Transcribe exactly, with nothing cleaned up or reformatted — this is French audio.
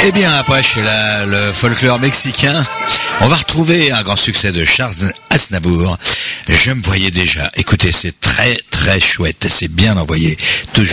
Et bien après, chez la, le folklore mexicain, on va retrouver un grand succès de Charles Aznavour. Je me voyais déjà. Écoutez, c'est très très chouette. C'est bien envoyé. Toujours